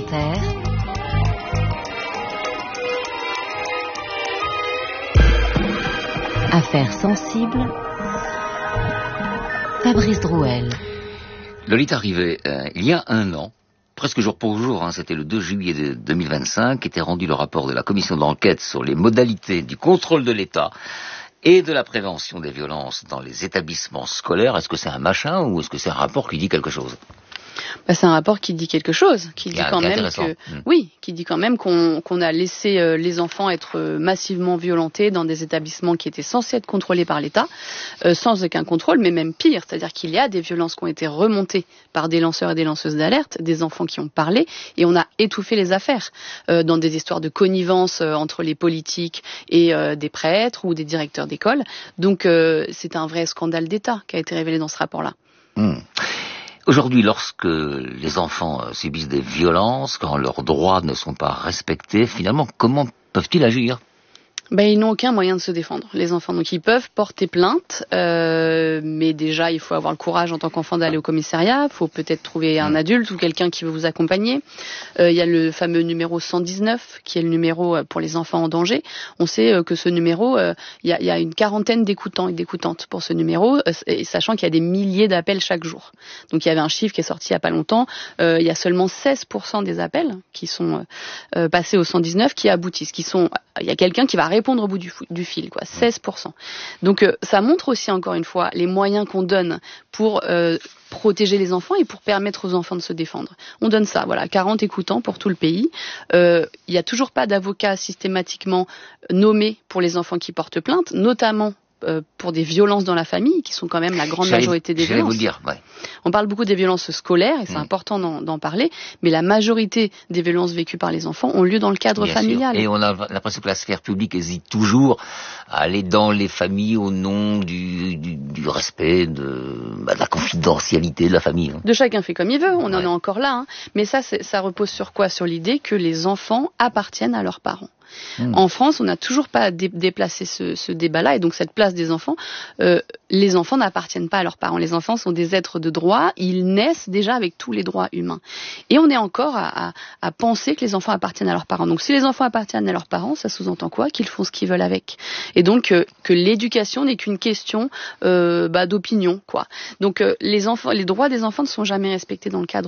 Inter. Affaires sensibles. Fabrice Drouel. Lolita Rivet, il y a un an, presque jour pour jour, c'était le 2 juillet 2025, était rendu le rapport de la commission d'enquête sur les modalités du contrôle de l'État et de la prévention des violences dans les établissements scolaires. Est-ce que c'est un machin ou est-ce que c'est un rapport qui dit quelque chose ? C'est un rapport qui dit quelque chose, qui dit quand même que oui, qui dit quand même qu'on a laissé les enfants être massivement violentés dans des établissements qui étaient censés être contrôlés par l'État, sans aucun contrôle, mais même pire, c'est-à-dire qu'il y a des violences qui ont été remontées par des lanceurs et des lanceuses d'alerte, des enfants qui ont parlé, et on a étouffé les affaires dans des histoires de connivence entre les politiques et des prêtres ou des directeurs d'école. Donc c'est un vrai scandale d'État qui a été révélé dans ce rapport-là. Aujourd'hui, lorsque les enfants subissent des violences, quand leurs droits ne sont pas respectés, finalement, comment peuvent-ils agir ? Ils n'ont aucun moyen de se défendre, les enfants. Donc ils peuvent porter plainte, mais déjà il faut avoir le courage en tant qu'enfant d'aller au commissariat. Il faut peut-être trouver un adulte ou quelqu'un qui veut vous accompagner. Il y a le fameux numéro 119 qui est le numéro pour les enfants en danger. On sait que ce numéro, il y a une quarantaine d'écoutants et d'écoutantes pour ce numéro, et sachant qu'il y a des milliers d'appels chaque jour. Donc il y avait un chiffre qui est sorti il y a pas longtemps. Il y a seulement 16% des appels qui sont passés au 119 qui aboutissent. Il y a quelqu'un qui va répondre au bout du fil, 16%. Donc ça montre aussi encore une fois les moyens qu'on donne pour protéger les enfants et pour permettre aux enfants de se défendre. On donne ça, 40 écoutants pour tout le pays. Il n'y a toujours pas d'avocat systématiquement nommé pour les enfants qui portent plainte, notamment pour des violences dans la famille, qui sont quand même la grande majorité des violences. Vous le dire, ouais. On parle beaucoup des violences scolaires, et c'est important d'en parler, mais la majorité des violences vécues par les enfants ont lieu dans le cadre familial. Et on a l'impression que la sphère publique hésite toujours à aller dans les familles au nom du respect, de la confidentialité de la famille. De chacun fait comme il veut, on en est encore là. Mais ça repose sur quoi ? Sur l'idée que les enfants appartiennent à leurs parents. En France, on n'a toujours pas déplacé ce débat-là, et donc cette place des enfants, les enfants n'appartiennent pas à leurs parents. Les enfants sont des êtres de droit, ils naissent déjà avec tous les droits humains. Et on est encore à penser que les enfants appartiennent à leurs parents. Donc si les enfants appartiennent à leurs parents, ça sous-entend quoi ? Qu'ils font ce qu'ils veulent avec. Et donc que l'éducation n'est qu'une question d'opinion, quoi. Donc les droits des enfants ne sont jamais respectés dans le cadre